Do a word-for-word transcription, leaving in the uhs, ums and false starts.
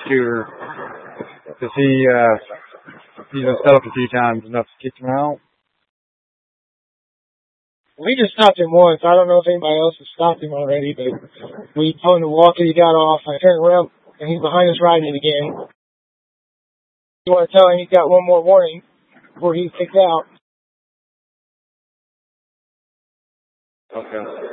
shooter, because he, uh, he's been stuck a few times enough to kick him out. We just stopped him once. I don't know if anybody else has stopped him already, but we told him to walk and he got off. I turned around and he's behind us riding it again. You want to tell him he's got one more warning before he's kicked out. Okay.